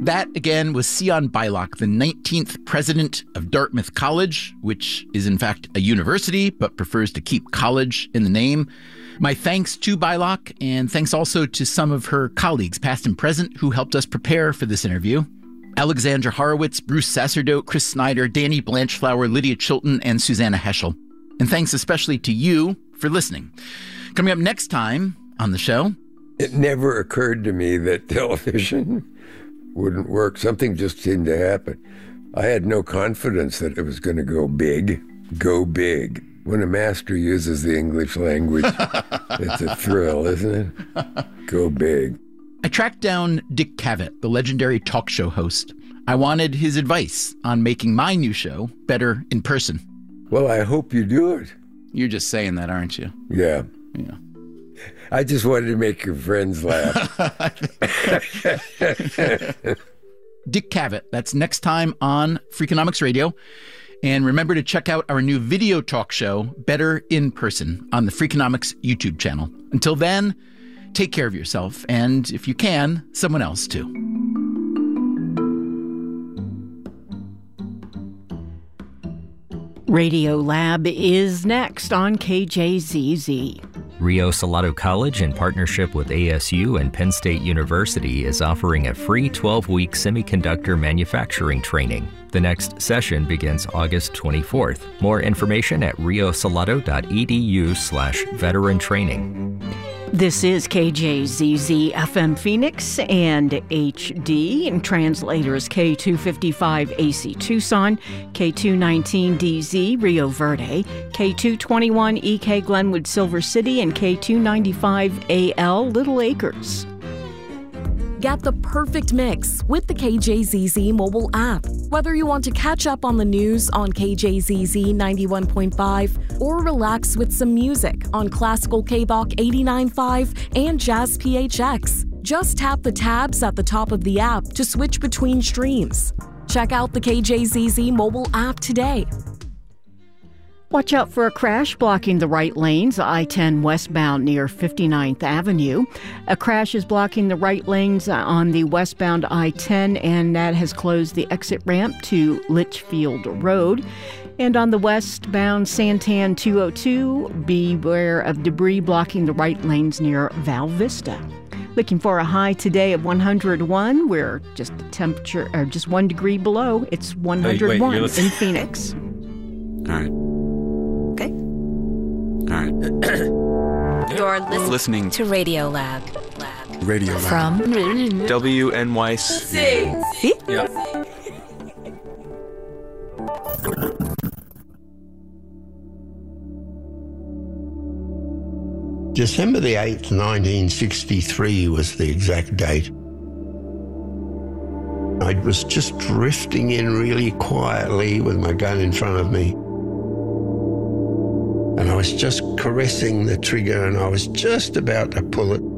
That, again, was Sion Beilock, the 19th president of Dartmouth College, which is in fact a university, but prefers to keep college in the name. My thanks to Beilock, and thanks also to some of her colleagues, past and present, who helped us prepare for this interview. Alexandra Horowitz, Bruce Sacerdote, Chris Snyder, Danny Blanchflower, Lydia Chilton, and Susanna Heschel. And thanks especially to you for listening. Coming up next time on the show... It never occurred to me that television wouldn't work. Something just seemed to happen. I had no confidence that it was going to go big. Go big. When a master uses the English language, it's a thrill, isn't it? Go big. I tracked down Dick Cavett, the legendary talk show host. I wanted his advice on making my new show better in person. Well, I hope you do it. You're just saying that, aren't you? Yeah. Yeah. I just wanted to make your friends laugh. Dick Cavett, that's next time on Freakonomics Radio. And remember to check out our new video talk show, Better in Person, on the Freakonomics YouTube channel. Until then, take care of yourself, and if you can, someone else too. Radio Lab is next on KJZZ. Rio Salado College, in partnership with ASU and Penn State University, is offering a free 12-week semiconductor manufacturing training. The next session begins August 24th. More information at riosalado.edu/veteran training. This is KJZZ FM Phoenix and HD, and translators K255 AC Tucson, K219DZ Rio Verde, K221 EK Glenwood Silver City, and K295 AL Little Acres. Get the perfect mix with the KJZZ mobile app. Whether you want to catch up on the news on KJZZ 91.5 or relax with some music on Classical KBOK 89.5 and Jazz PHX, just tap the tabs at the top of the app to switch between streams. Check out the KJZZ mobile app today. Watch out for a crash blocking the right lanes, I-10 westbound near 59th Avenue. A crash is blocking the right lanes on the westbound I-10, and that has closed the exit ramp to Litchfield Road. And on the westbound Santan 202, beware of debris blocking the right lanes near Val Vista. Looking for a high today of 101. We're just a temperature, or just 1 degree below. It's 101 in Phoenix. All right. Okay. All right. You're listening to Radio Lab. Radio Lab. From WNYC. See? Yep. December the 8th, 1963 was the exact date. I was just drifting in really quietly with my gun in front of me. And I was just caressing the trigger, and I was just about to pull it.